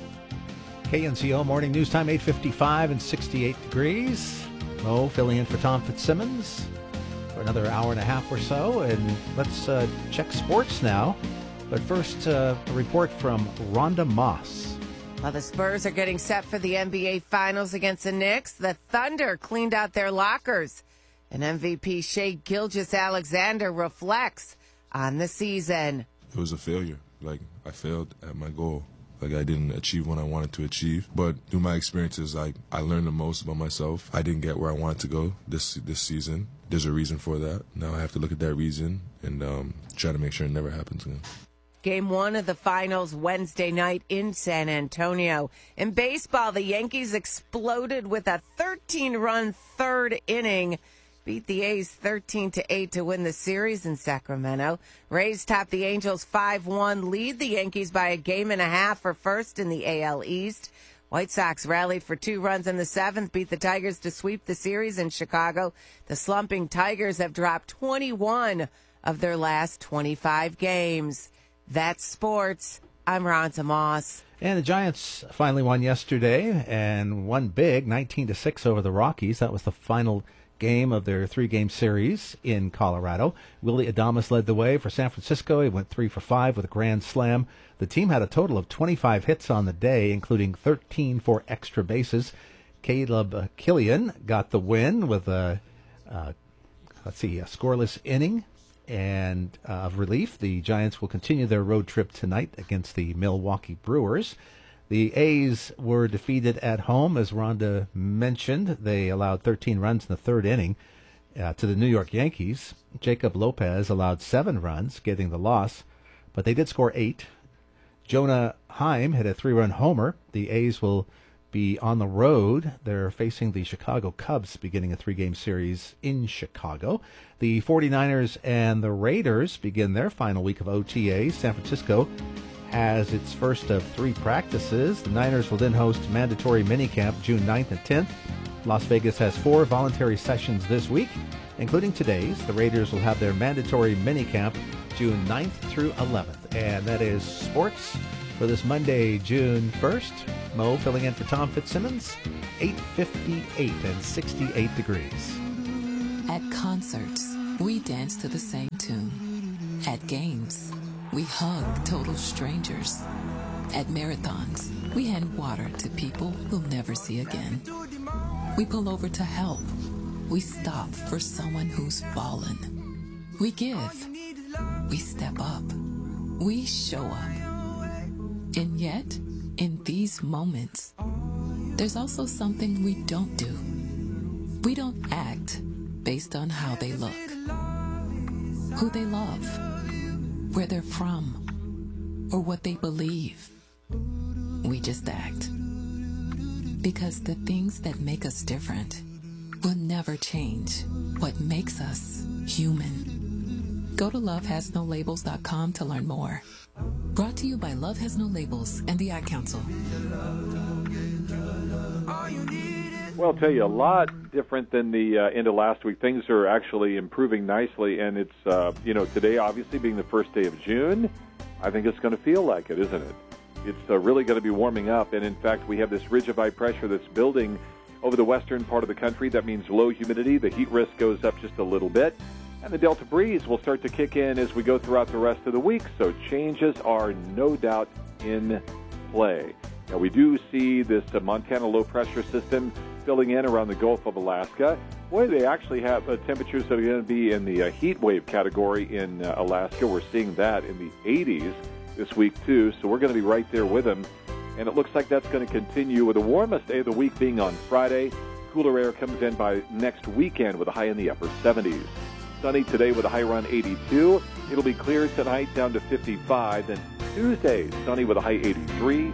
K N C O Morning News Time, eight fifty-five and sixty-eight degrees. Mo filling in for Tom Fitzsimmons for another hour and a half or so. And let's uh, check sports now. But first, uh, a report from Rhonda Moss. While the Spurs are getting set for the N B A Finals against the Knicks, the Thunder cleaned out their lockers. And M V P Shai Gilgeous-Alexander reflects on the season. It was a failure. Like, I failed at my goal. Like, I didn't achieve what I wanted to achieve. But through my experiences, like, I learned the most about myself. I didn't get where I wanted to go this this season. There's a reason for that. Now I have to look at that reason and um, try to make sure it never happens again. Game one of the finals Wednesday night in San Antonio. In baseball, the Yankees exploded with a thirteen-run third inning. Beat the A's thirteen to eight to win the series in Sacramento. Rays topped the Angels five one, lead the Yankees by a game and a half for first in the A L East. White Sox rallied for two runs in the seventh, beat the Tigers to sweep the series in Chicago. The slumping Tigers have dropped twenty-one of their last twenty-five games. That's sports. I'm Rhonda Moss. And the Giants finally won yesterday and won big, nineteen to six over the Rockies. That was the final game of their three-game series in Colorado. Willie Adames led the way for San Francisco. He went three for five with a grand slam. The team had a total of twenty-five hits on the day, including thirteen for extra bases. Caleb Killian got the win with a, uh, let's see, a scoreless inning. And uh, of relief, the Giants will continue their road trip tonight against the Milwaukee Brewers. The A's were defeated at home, as Rhonda mentioned. They allowed thirteen runs in the third inning uh, to the New York Yankees. Jacob Lopez allowed seven runs, getting the loss, but they did score eight. Jonah Heim hit a three-run homer. The A's will be on the road. They're facing the Chicago Cubs, beginning a three-game series in Chicago. The 49ers and the Raiders begin their final week of O T A. San Francisco has its first of three practices. The Niners will then host mandatory minicamp June ninth and tenth. Las Vegas has four voluntary sessions this week, including today's. The Raiders will have their mandatory minicamp June ninth through eleventh. And that is sports for this Monday, June first. Mo filling in for Tom Fitzsimmons, eight fifty-eight and sixty-eight degrees. At concerts, we dance to the same tune. At games, we hug total strangers. At marathons, we hand water to people we'll never see again. We pull over to help. We stop for someone who's fallen. We give. We step up. We show up. And yet, in these moments, there's also something we don't do. We don't act based on how they look, who they love, where they're from, or what they believe. We just act. Because the things that make us different will never change what makes us human. Go to love has no labels dot com to learn more. Brought to you by Love Has No Labels and the Ad Council. Well, I'll tell you, a lot different than the uh, end of last week. Things are actually improving nicely, and it's, uh, you know, today obviously being the first day of June, I think it's going to feel like it, isn't it? It's uh, really going to be warming up, and in fact, we have this ridge of high pressure that's building over the western part of the country. That means low humidity. The heat risk goes up just a little bit, and the Delta breeze will start to kick in as we go throughout the rest of the week, so changes are no doubt in play. Now, we do see this uh, Montana low-pressure system filling in around the Gulf of Alaska. Boy, they actually have uh, temperatures that are going to be in the uh, heat wave category in uh, Alaska. We're seeing that in the eighties this week, too, so we're going to be right there with them. And it looks like that's going to continue with the warmest day of the week being on Friday. Cooler air comes in by next weekend with a high in the upper seventies. Sunny today with a high around eighty-two. It'll be clear tonight down to fifty-five. Then Tuesday, sunny with a high eighty-three.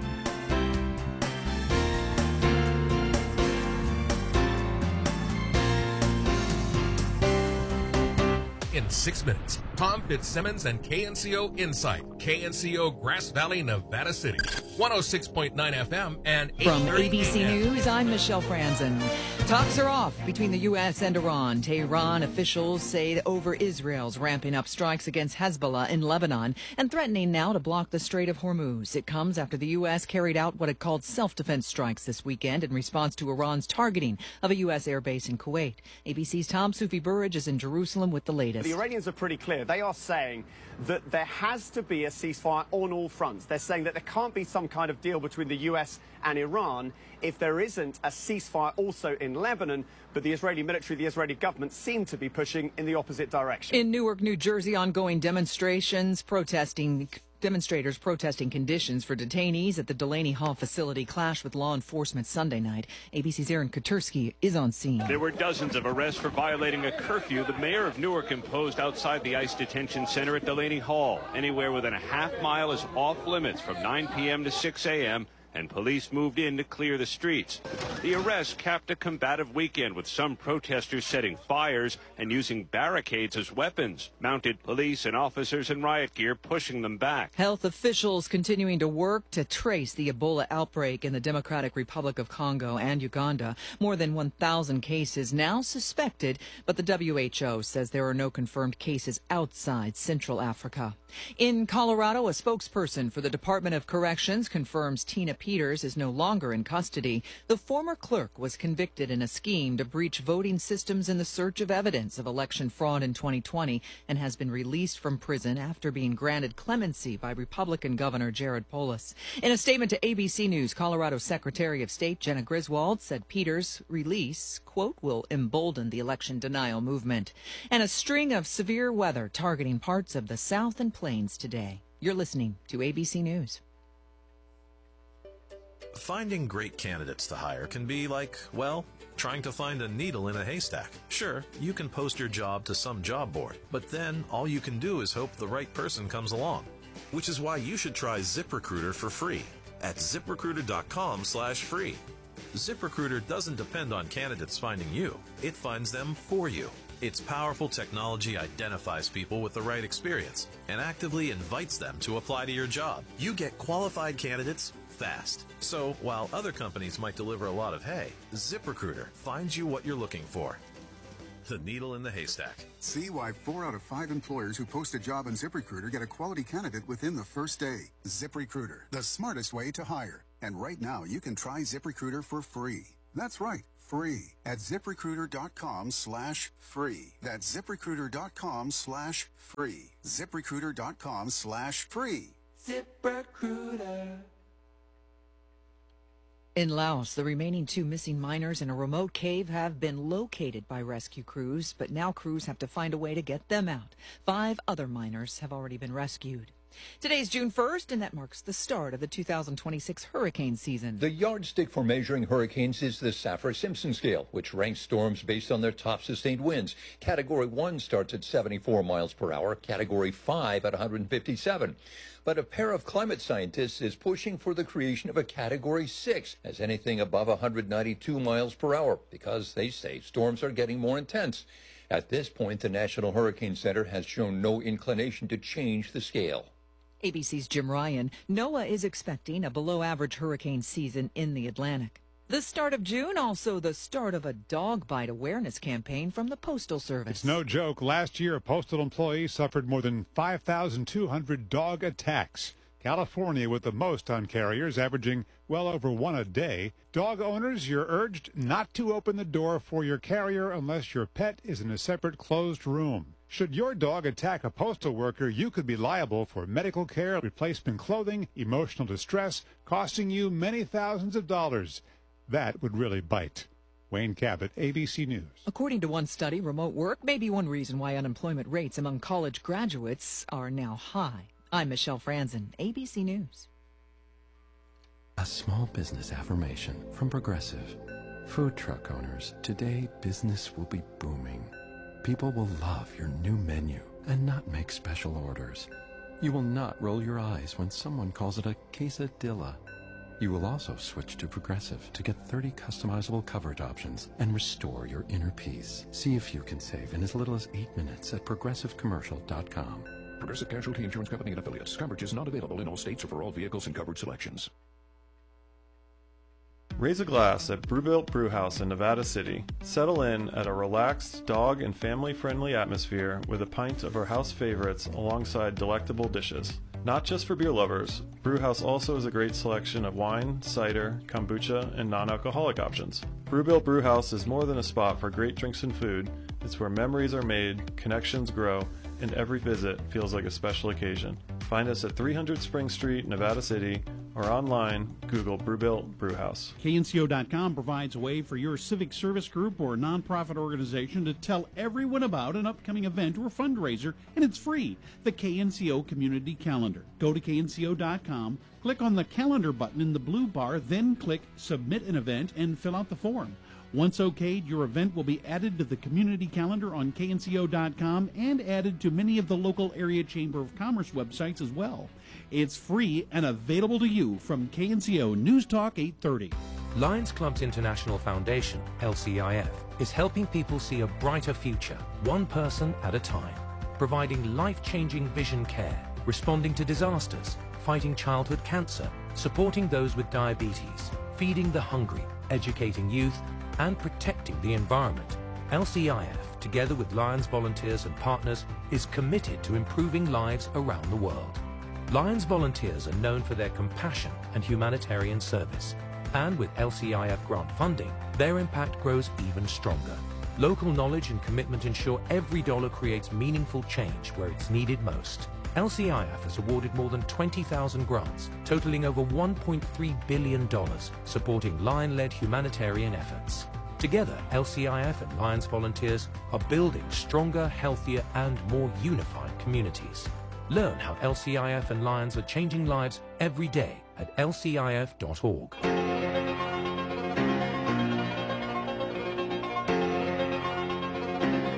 In six minutes, Tom Fitzsimmons and K N C O Insight, K N C O Grass Valley, Nevada City, one oh six point nine F M and From eight thirty A B C A M. News, I'm Michelle Franzen. Talks are off between the U S and Iran. Tehran officials say over Israel's ramping up strikes against Hezbollah in Lebanon and threatening now to block the Strait of Hormuz. It comes after the U S carried out what it called self-defense strikes this weekend in response to Iran's targeting of a U S airbase in Kuwait. A B C's Tom Sufi Burridge is in Jerusalem with the latest. The Iranians are pretty clear. They are saying that there has to be a ceasefire on all fronts. They're saying that there can't be some kind of deal between the U S and Iran if there isn't a ceasefire also in Lebanon. But the Israeli military, the Israeli government seem to be pushing in the opposite direction. In Newark, New Jersey, ongoing demonstrations protesting Demonstrators protesting conditions for detainees at the Delaney Hall facility clashed with law enforcement Sunday night. A B C's Aaron Kotursky is on scene. There were dozens of arrests for violating a curfew the mayor of Newark imposed outside the ICE detention center at Delaney Hall. Anywhere within a half mile is off limits from nine p.m. to six a.m., and police moved in to clear the streets. The arrest capped a combative weekend with some protesters setting fires and using barricades as weapons. Mounted police and officers in riot gear pushing them back. Health officials continuing to work to trace the Ebola outbreak in the Democratic Republic of Congo and Uganda. More than one thousand cases now suspected, but the W H O says there are no confirmed cases outside Central Africa. In Colorado, a spokesperson for the Department of Corrections confirms Tina Peters is no longer in custody. The former clerk was convicted in a scheme to breach voting systems in the search of evidence of election fraud in twenty twenty and has been released from prison after being granted clemency by Republican Governor Jared Polis. In a statement to A B C News, Colorado Secretary of State Jenna Griswold said Peters' release, quote, will embolden the election denial movement. And a string of severe weather targeting parts of the South and Plains today. You're listening to A B C News. Finding great candidates to hire can be like, well, trying to find a needle in a haystack. Sure, you can post your job to some job board, but then all you can do is hope the right person comes along. Which is why you should try ZipRecruiter for free at ZipRecruiter.com slash free. ZipRecruiter doesn't depend on candidates finding you. It finds them for you. Its powerful technology identifies people with the right experience and actively invites them to apply to your job. You get qualified candidates fast. So while other companies might deliver a lot of hay, ZipRecruiter finds you what you're looking for. The needle in the haystack. See why four out of five employers who post a job on ZipRecruiter get a quality candidate within the first day. ZipRecruiter, the smartest way to hire. And right now, you can try ZipRecruiter for free. That's right, free at ZipRecruiter.com slash free. That's ZipRecruiter.com slash free. ZipRecruiter.com slash free. ZipRecruiter. In Laos, the remaining two missing miners in a remote cave have been located by rescue crews, but now crews have to find a way to get them out. Five other miners have already been rescued. Today's June first, and that marks the start of the two thousand twenty-six hurricane season. The yardstick for measuring hurricanes is the Saffir-Simpson scale, which ranks storms based on their top sustained winds. Category one starts at seventy-four miles per hour, Category five at one hundred fifty-seven. But a pair of climate scientists is pushing for the creation of a Category six, as anything above one hundred ninety-two miles per hour, because they say storms are getting more intense. At this point, the National Hurricane Center has shown no inclination to change the scale. A B C's Jim Ryan. NOAA is expecting a below-average hurricane season in the Atlantic. The start of June, also the start of a dog bite awareness campaign from the Postal Service. It's no joke. Last year, a postal employee suffered more than five thousand two hundred dog attacks. California with the most on carriers, averaging well over one a day. Dog owners, you're urged not to open the door for your carrier unless your pet is in a separate closed room. Should your dog attack a postal worker, you could be liable for medical care, replacement clothing, emotional distress, costing you many thousands of dollars. That would really bite. Wayne Cabot, A B C News. According to one study, remote work may be one reason why unemployment rates among college graduates are now high. I'm Michelle Franzen, A B C News. A small business affirmation from Progressive. Food truck owners, today business will be booming. People will love your new menu and not make special orders. You will not roll your eyes when someone calls it a quesadilla. You will also switch to Progressive to get thirty customizable coverage options and restore your inner peace. See if you can save in as little as eight minutes at progressive commercial dot com. Progressive Casualty Insurance Company and affiliates. Coverage is not available in all states or for all vehicles and coverage selections. Raise a glass at Brewbuilt Brewhouse in Nevada City. Settle in at a relaxed, dog and family-friendly atmosphere with a pint of our house favorites alongside delectable dishes. Not just for beer lovers, Brewhouse also has a great selection of wine, cider, kombucha, and non-alcoholic options. Brewbuilt Brewhouse is more than a spot for great drinks and food. It's where memories are made, connections grow, and every visit feels like a special occasion. Find us at three hundred Spring Street, Nevada City, or online, Google Brewbuilt Brewhouse. K N C O dot com provides a way for your civic service group or nonprofit organization to tell everyone about an upcoming event or fundraiser, and it's free. The K N C O Community Calendar. Go to K N C O dot com, click on the calendar button in the blue bar, then click Submit an Event and fill out the form. Once okayed, your event will be added to the community calendar on K N C O dot com and added to many of the local area Chamber of Commerce websites as well. It's free and available to you from K N C O News Talk eight thirty. Lions Clubs International Foundation, L C I F, is helping people see a brighter future, one person at a time, providing life-changing vision care, responding to disasters, fighting childhood cancer, supporting those with diabetes, feeding the hungry, educating youth, and protecting the environment. L C I F, together with Lions volunteers and partners, is committed to improving lives around the world. Lions volunteers are known for their compassion and humanitarian service, and with L C I F grant funding, their impact grows even stronger. Local knowledge and commitment ensure every dollar creates meaningful change where it's needed most. L C I F has awarded more than twenty thousand grants, totaling over one point three billion dollars, supporting Lion-led humanitarian efforts. Together, L C I F and Lions volunteers are building stronger, healthier, and more unified communities. Learn how L C I F and Lions are changing lives every day at L C I F dot org.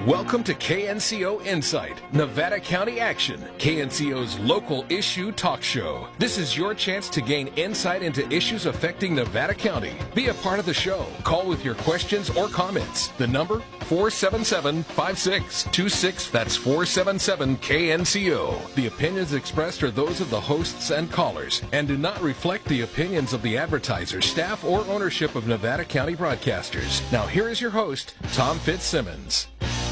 Welcome to K N C O Insight, Nevada County Action, K N C O's local issue talk show. This is your chance to gain insight into issues affecting Nevada County. Be a part of the show. Call with your questions or comments. The number, four seven seven, five six two six. That's four seven seven K N C O. The opinions expressed are those of the hosts and callers and do not reflect the opinions of the advertisers, staff, or ownership of Nevada County Broadcasters. Now here is your host, Tom Fitzsimmons.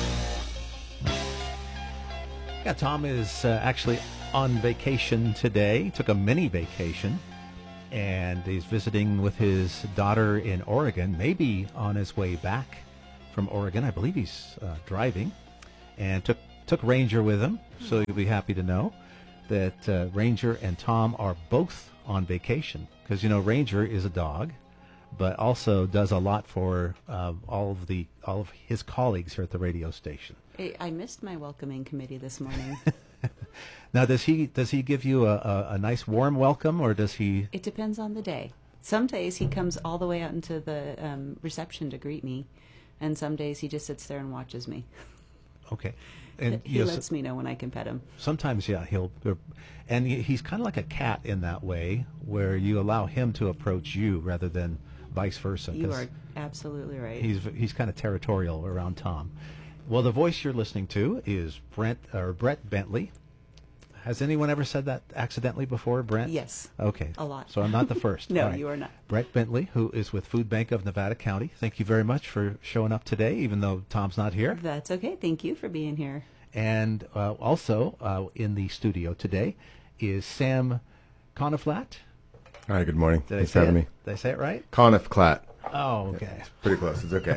Yeah, Tom is uh, actually on vacation today. Took a mini vacation, and he's visiting with his daughter in Oregon, maybe on his way back from Oregon. I believe he's uh, driving, and took took Ranger with him, so you'll be happy to know that uh, Ranger and Tom are both on vacation, because, you know, Ranger is a dog, but also does a lot for uh, all of the all of his colleagues here at the radio station. I, I missed my welcoming committee this morning. Now, does he does he give you a, a, a nice warm welcome, or does he? It depends on the day. Some days he comes all the way out into the um, reception to greet me, and some days he just sits there and watches me. Okay, and he you know, lets me know when I can pet him. Sometimes, yeah, he'll, and he, he's kind of like a cat in that way, where you allow him to approach you rather than vice versa. You are absolutely right. He's he's kind of territorial around Tom. Well, the voice you're listening to is Brent or Brett Bentley. Has anyone ever said that accidentally before, Brent? Yes. Okay. A lot. So I'm not the first. No, All right. you are not. Brett Bentley, who is with Food Bank of Nevada County. Thank you very much for showing up today, even though Tom's not here. That's okay. Thank you for being here. And uh, also uh, in the studio today is Sam Coniflat. Hi, good morning. Did Thanks I for say having it? me. Did I say it right? Coniflat. Oh, okay. Yeah, it's pretty close. It's okay.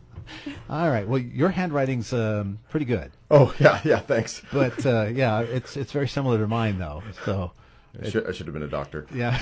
All right. Well, your handwriting's um, pretty good. Oh, yeah, yeah, thanks. But, uh, yeah, it's it's very similar to mine, though. So I should, I should have been a doctor. Yeah.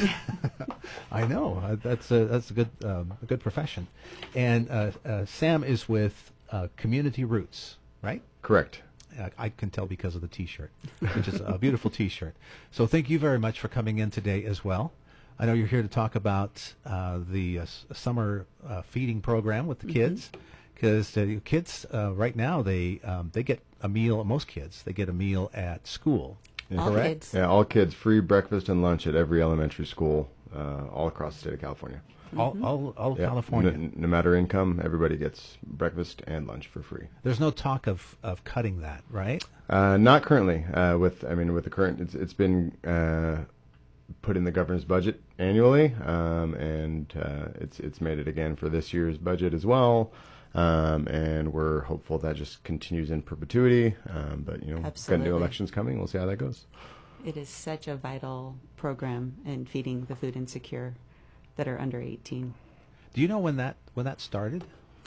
I know. Uh, That's a, that's a good um, a good profession. And uh, uh, Sam is with uh, Community Roots, right? Correct. Uh, I can tell because of the T-shirt, which is a beautiful T-shirt. So thank you very much for coming in today as well. I know you're here to talk about uh, the uh, s- summer uh, feeding program with the Mhm. kids, because the kids uh, right now they um, they get a meal. Most kids they get a meal at school. Yeah. Correct? kids. Yeah, all kids, free breakfast and lunch at every elementary school uh, all across the state of California. All all all of Yeah, California. No, no matter income, everybody gets breakfast and lunch for free. There's no talk of, of cutting that, right? Uh, not currently. Uh, with I mean, with the current, it's it's been uh, put in the governor's budget annually, um, and uh, it's it's made it again for this year's budget as well. Um, and we're hopeful that just continues in perpetuity. Um, but you know, got Absolutely. new elections coming. We'll see how that goes. It is such a vital program in feeding the food insecure that are under eighteen. Do you know when that when that started?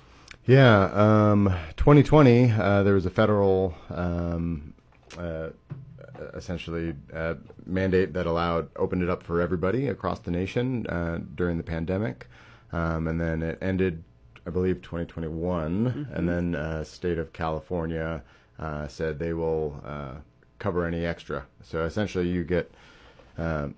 Yeah, um, twenty twenty, uh, there was a federal, um, uh, essentially, uh, mandate that allowed, opened it up for everybody across the nation uh, during the pandemic. Um, and then it ended, I believe, twenty twenty-one. Mhm. And then uh, state of California uh, said they will uh, cover any extra. So essentially you get um,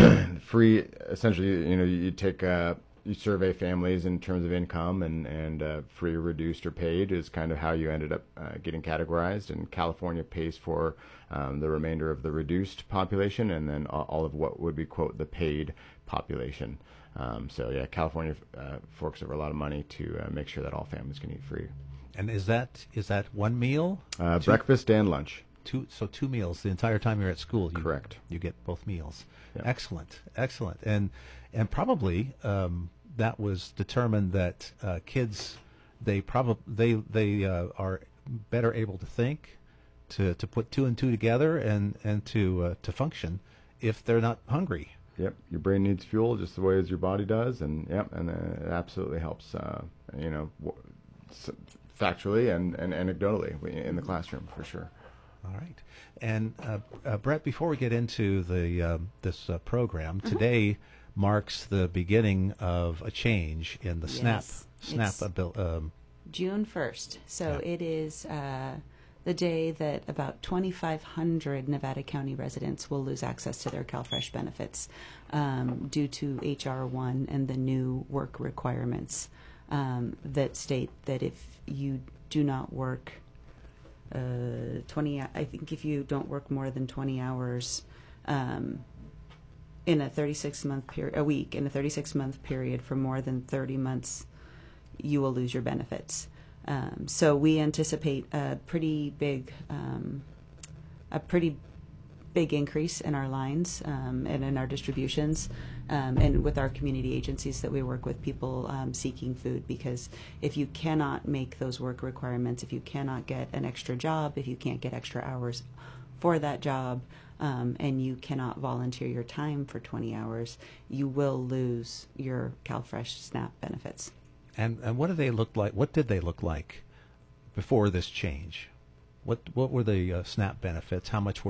free, essentially, you know, you take... Uh, you survey families in terms of income, and, and uh, free, reduced, or paid is kind of how you ended up uh, getting categorized. And California pays for um, the remainder of the reduced population, and then all, all of what would be, quote, the paid population. Um, so, yeah, California uh, forks over a lot of money to uh, make sure that all families can eat free. And is that is that one meal? Uh, Two- breakfast and lunch. Two, so two meals the entire time you're at school. You, Correct. You get both meals. Yeah. Excellent, excellent, and and probably um, that was determined that uh, kids they probably they they uh, are better able to think, to, to put two and two together, and and to uh, to function if they're not hungry. Yep, your brain needs fuel just the way as your body does, and yep, and uh, it absolutely helps. Uh, you know, w- s- factually and, and anecdotally in the classroom for sure. All right, and uh, uh, Brett, before we get into the um, this uh, program, Mm-hmm. today marks the beginning of a change in the Yes, SNAP it's- SNAP abil- um, June first. So it is uh, the day that about twenty-five hundred Nevada County residents will lose access to their CalFresh benefits um, due to H R one and the new work requirements um, that state that if you do not work uh, twenty. I think if you don't work more than twenty hours um, in a thirty-six month period, a week in a thirty-six month period for more than thirty months, you will lose your benefits. Um, so we anticipate a pretty big, um, a pretty big increase in our lines um, and in our distributions, um, and with our community agencies that we work with, people um, seeking food. Because if you cannot make those work requirements, if you cannot get an extra job, if you can't get extra hours for that job, um, and you cannot volunteer your time for twenty hours, you will lose your CalFresh SNAP benefits. And and what do they look like? What did they look like before this change? What what were the uh, SNAP benefits? How much were